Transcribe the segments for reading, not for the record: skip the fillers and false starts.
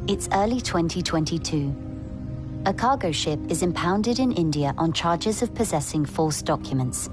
It's early 2022. A cargo ship is impounded in India on charges of possessing false documents.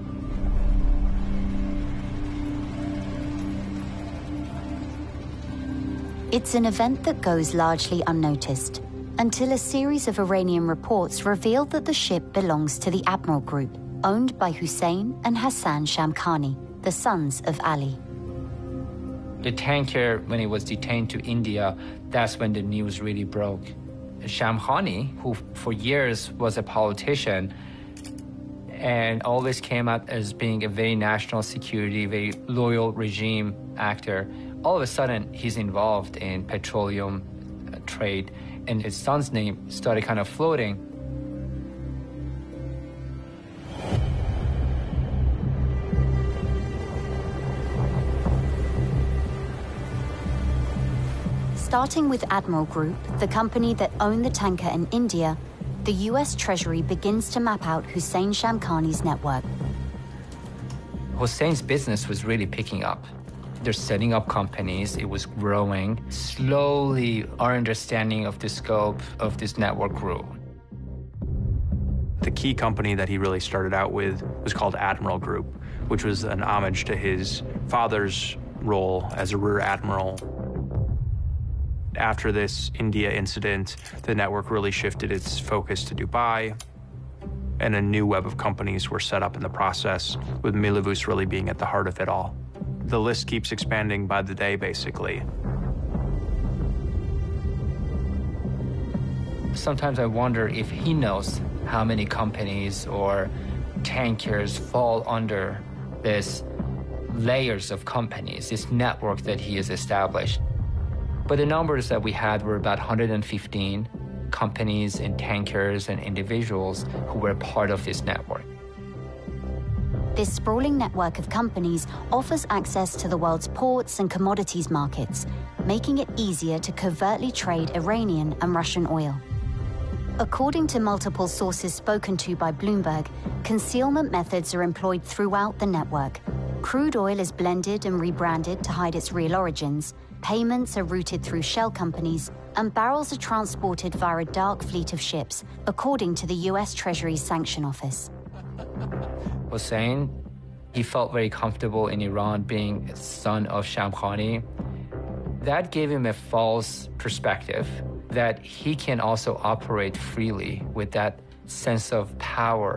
It's an event that goes largely unnoticed until a series of Iranian reports reveal that the ship belongs to the Admiral Group, owned by Hussein and Hassan Shamkhani, the sons of Ali. The tanker, when it was detained to India, that's when the news really broke. Shamkhani, who for years was a politician and always came out as being a very national security, very loyal regime actor, all of a sudden he's involved in petroleum trade, and his son's name started kind of floating. Starting with Admiral Group, the company that owned the tanker in India, the US Treasury begins to map out Hussein Shamkhani's network. Hussein's business was really picking up. They're setting up companies, it was growing. Slowly, our understanding of the scope of this network grew. The key company that he really started out with was called Admiral Group, which was an homage to his father's role as a rear admiral. After this India incident, the network really shifted its focus to Dubai, and a new web of companies were set up in the process, with Milavus really being at the heart of it all. The list keeps expanding by the day, basically. Sometimes I wonder if he knows how many companies or tankers fall under this layers of companies, this network that he has established. But the numbers that we had were about 115 companies and tankers and individuals who were part of this network. This sprawling network of companies offers access to the world's ports and commodities markets, making it easier to covertly trade Iranian and Russian oil. According to multiple sources spoken to by Bloomberg, concealment methods are employed throughout the network. Crude oil is blended and rebranded to hide its real origins, payments are routed through shell companies, and barrels are transported via a dark fleet of ships, according to the US Treasury's Sanction Office. Hussein, he felt very comfortable in Iran being a son of Shamkhani. That gave him a false perspective that he can also operate freely with that sense of power